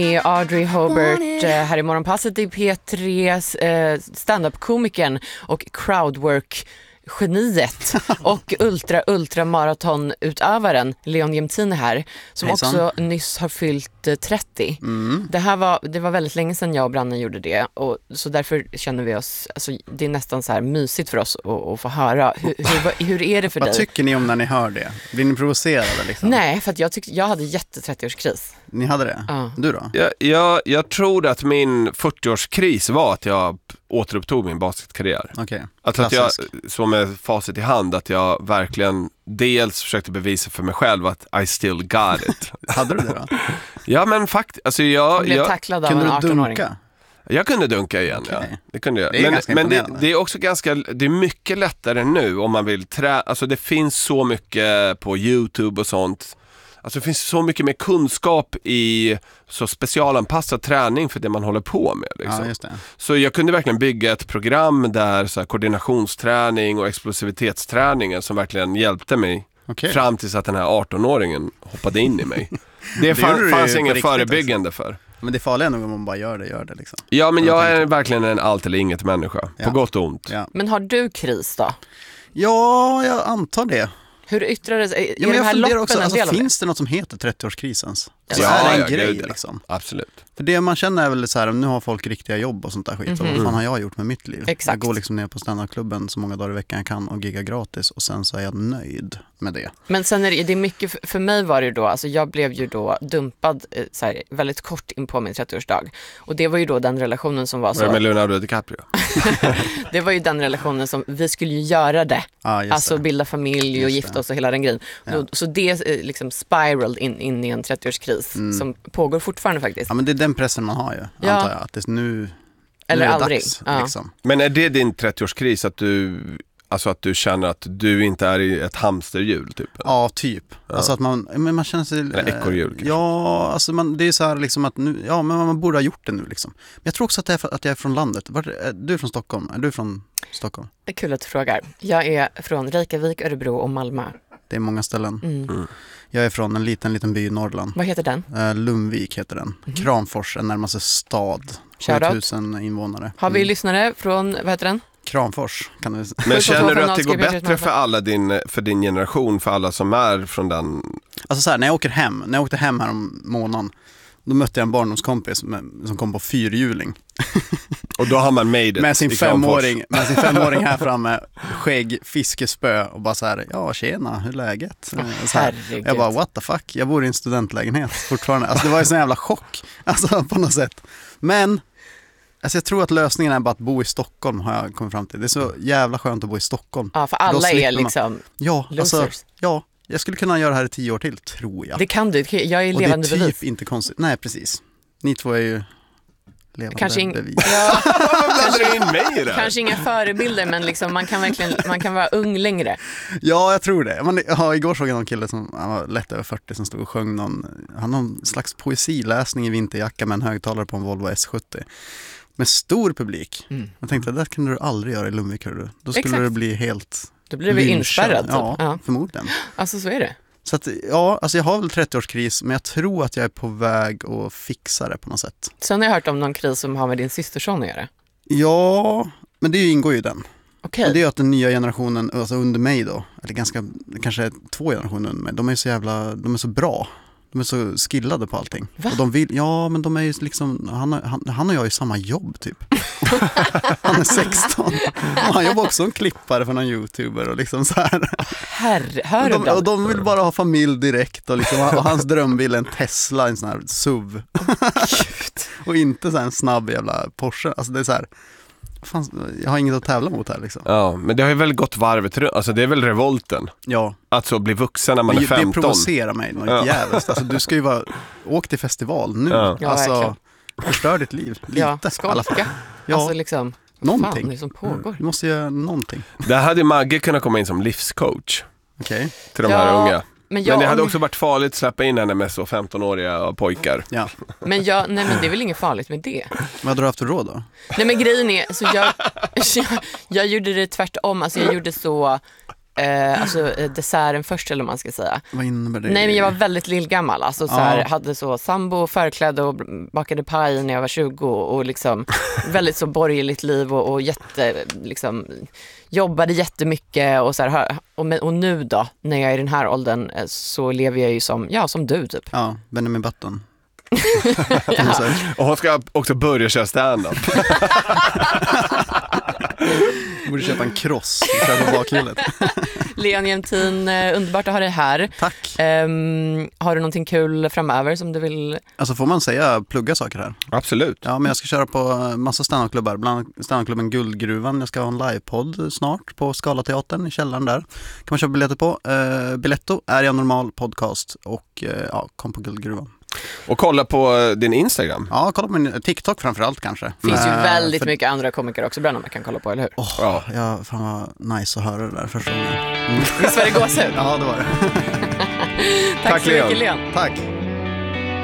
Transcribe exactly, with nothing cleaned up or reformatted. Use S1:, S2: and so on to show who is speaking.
S1: Audrey Hobart här i Morgonpasset i P tre, stand-up-komikern och crowdwork-geniet och ultra ultra maratonutövaren Leon Gemtine här, som Hejsan. Också nyss har fyllt trettio. Mm. Det här var, det var väldigt länge sedan jag och Branne gjorde det, och så därför känner vi oss, alltså, det är nästan så här mysigt för oss att, att få höra. Hur, hur, hur är det för
S2: Vad
S1: dig?
S2: Vad tycker ni om när ni hör det? Blir ni provocerade liksom?
S1: Nej, för att jag, tyck, jag hade jätte-trettio-årskris.
S2: Ni hade det?
S1: Ja.
S2: Du då?
S3: Jag, jag, jag tror att min fyrtio-årskris var att jag återupptog min basketkarriär.
S2: Okay.
S3: Alltså att jag, som är facit i hand, att jag verkligen dels försökte bevisa för mig själv att I still got it.
S2: Hade du det då?
S3: Ja, men faktiskt. Alltså jag,
S1: jag blev
S3: jag,
S1: tacklad av en arton-åring.
S2: Dunka?
S3: Jag kunde dunka igen, okay. ja. Det kunde jag.
S2: Det är
S3: men men det, det är också ganska, det är mycket lättare nu om man vill trä, alltså det finns så mycket på YouTube och sånt. Alltså det finns så mycket mer kunskap i så specialanpassad träning för det man håller på med. Liksom.
S2: Ja, just det.
S3: Så jag kunde verkligen bygga ett program där så här, koordinationsträning och explosivitetsträningen som verkligen hjälpte mig okay. fram tills att den här arton-åringen hoppade in i mig. Det, det fann, fanns ingen förebyggande alltså. För.
S2: Men det är farliga nog om man bara gör det, gör det liksom.
S3: Ja, men jag är verkligen en allt eller inget människa. Ja. På gott och ont.
S2: Ja.
S1: Men har du kris då?
S2: Ja, jag antar det.
S1: Hur yttrar det sig?
S2: Ja, men jag funderar också, alltså, finns det något som heter trettioårskrisens?
S3: Ja,
S2: är det en
S3: ja,
S2: grej
S3: gud,
S2: liksom?
S3: Absolut.
S2: För det man känner är väl så här, nu har folk riktiga jobb och sånt där skit. Mm-hmm. Och vad fan har jag gjort med mitt liv?
S1: Exakt.
S2: Jag går liksom ner på standardklubben så många dagar i veckan jag kan och gigga gratis, och sen så är jag nöjd med det.
S1: Men sen är det, det är mycket, för mig var det då, alltså jag blev ju då dumpad så här, väldigt kort in på min trettioårsdag. Och det var ju då den relationen som var så...
S3: Var det med Leonardo DiCaprio?
S1: Det var ju den relationen som, vi skulle ju göra det.
S2: Ah,
S1: alltså
S2: det.
S1: bilda familj och
S2: just
S1: gifta
S2: det.
S1: oss och hela den grejen. Ja. Så det liksom spiraled in, in i en trettioårskris mm. som pågår fortfarande faktiskt.
S2: Ja, men det är den pressen man har ju,
S1: ja.
S2: antar jag. Att det nu,
S1: Eller
S2: nu är det
S1: aldrig.
S2: dags.
S1: Ja.
S2: Liksom.
S3: Men är det din trettioårskris att du... Alltså att du känner att du inte är i ett hamsterhjul typ?
S2: Ja, typ. Ja. Alltså att man, men man känner sig...
S3: Eller ekorrhjul kanske.
S2: Ja, alltså man, det är så här liksom att nu, ja, men man borde ha gjort det nu liksom. Men jag tror också att, det är för, att jag är från landet. Var, är du är från Stockholm? Är du från Stockholm?
S1: Det är kul att du frågar. Jag är från Reykjavik, Örebro och Malmö.
S2: Det är många ställen.
S1: Mm.
S3: Mm.
S2: Jag är från en liten, liten by i Norrland.
S1: Vad heter den?
S2: Uh, Lundvik heter den. Mm. Kramfors är närmaste stad. sjutusen invånare.
S1: Har vi
S2: mm.
S1: lyssnare från, vad heter den?
S2: Kramfors kan du säga.
S3: Men känner du att det går bättre för alla din, för din generation, för alla som är från den?
S2: Alltså så här, när jag åker hem, när jag åkte hem här om månaden, då mötte jag en barndomskompis med, som kom på fyrhjuling.
S3: Och då har man made it
S2: med sin femåring, med sin femåring här framme, skägg, fiskespö och bara så här, ja tjena, hur är läget?
S1: Oh,
S2: så här, jag bara, what the fuck, jag bor i en studentlägenhet fortfarande. Alltså det var ju sån jävla chock, alltså på något sätt. Men alltså jag tror att lösningen är bara att bo i Stockholm, har jag kommit fram till. Det är så jävla skönt att bo i Stockholm.
S1: Ja, för alla är liksom man...
S2: ja,
S1: losers.
S2: Alltså, ja, jag skulle kunna göra det här i tio år till, tror jag.
S1: Det kan du, jag är levande bevis.
S2: Och det är typ
S1: bevis.
S2: inte konstigt. Nej, precis. Ni två är ju levande
S1: kanske in...
S2: bevis.
S1: Ja.
S3: kanske, in mig i det
S1: kanske inga förebilder, men liksom man kan verkligen, man kan vara ung längre.
S2: Ja, jag tror det. Man, ja, igår såg jag någon kille som han var lätt över fyrtio som stod och sjöng någon, han har någon slags poesiläsning i vinterjacka med en högtalare på en Volvo S sjuttio. Med stor publik. Mm. Jag tänkte, det kunde du aldrig göra i Lundvik, hör du. Då skulle
S1: Exakt.
S2: det bli helt...
S1: Då blir vi inspärrad.
S2: Ja,
S1: ja,
S2: förmodligen.
S1: Alltså så är det.
S2: Så att, ja, alltså jag har väl trettioårskris, men jag tror att jag är på väg att fixa det på något sätt.
S1: Sen har jag hört om någon kris som har med din systerson att göra.
S2: Ja, men det ingår ju i den.
S1: Okay.
S2: Men det är att den nya generationen, alltså under mig då, eller ganska, kanske två generationer under mig, de är så jävla, de är så bra. De är så skillade på allting.
S1: Va?
S2: Och de vill, ja men de är ju liksom, han, han, han och jag är ju samma jobb typ. Han är sexton. Och han jobbar också som klippare för någon YouTuber och liksom så här.
S1: Herre, hör
S2: och, de,
S1: de?
S2: och de vill bara ha familj direkt och, liksom, och hans drömbil är en Tesla, en sån här S U V. Och inte så här en snabb jävla Porsche. Alltså det är så här, fan, jag har inget att tävla mot här liksom.
S3: Ja, men det har ju väl gått varvet runt. Alltså det är väl revolten.
S2: Ja.
S3: Att så bli vuxen när man
S2: men
S3: är femton.
S2: Det provocerar mig något ja. jävligt. Alltså du ska ju vara, åk till festival nu.
S3: Ja.
S2: Alltså, förstör ditt liv. Lite.
S1: Ja, skolka. Ja. Alltså liksom,
S2: någonting.
S1: Fan, det som pågår.
S2: Du måste göra någonting.
S3: Där hade Maggie kunnat komma in som livscoach.
S2: Okej. Okay.
S3: Till de ja, här unga.
S1: Men, jag,
S3: men det hade också varit farligt att släppa in henne med så femton-åriga pojkar.
S2: Ja.
S1: Men, jag, nej, men det är väl inget farligt med det.
S2: Vad hade du haft för råd då?
S1: Nej men grejen är, så jag, jag, jag gjorde det tvärtom. Alltså jag gjorde så, eh, alltså eh, desserten först eller vad man ska säga.
S2: Vad innebär det?
S1: Nej, men jag var väldigt lillgammal, alltså så här,
S2: Ja.
S1: hade så sambo, förklädd och bakade paj när jag var tjugo och liksom väldigt så borgerligt liv och, och jätte, liksom, jobbade jättemycket och så här, och, med, och nu då, när jag är i den här åldern eh, så lever jag ju som, ja, som du typ.
S2: Ja, Benjamin Button.
S1: Ja.
S3: Och hon ska också börja köra stand-up.
S2: Borde köpa en cross på bakhjulet.
S1: Leon Jämtin, eh, underbart att ha dig här.
S2: Tack.
S1: Um, har du någonting kul framöver som du vill?
S2: Alltså får man säga plugga saker här?
S3: Absolut.
S2: Ja, men jag ska köra på massa standupklubbar, bland annat standupklubben Guldgruvan. Jag ska ha en livepodd snart på Scalateatern i källaren där. Kan man köpa biljetter på. Uh, Biletto är jag normal podcast och uh, ja, kom på Guldgruvan.
S3: Och kolla på din Instagram.
S2: Ja, kolla på min TikTok framförallt kanske.
S1: Det finns ju
S2: Uh,
S1: väldigt
S2: för...
S1: mycket andra komiker också, bland annat man kan kolla på, eller hur?
S2: Oh,
S3: Ja.
S2: ja, fan vad nice att höra det där första gången. Mm.
S1: Visst var det gåshud?
S2: Ja, det var det.
S1: Tack,
S3: Tack,
S1: så mycket,
S3: Leon.
S1: Leon.
S2: Tack.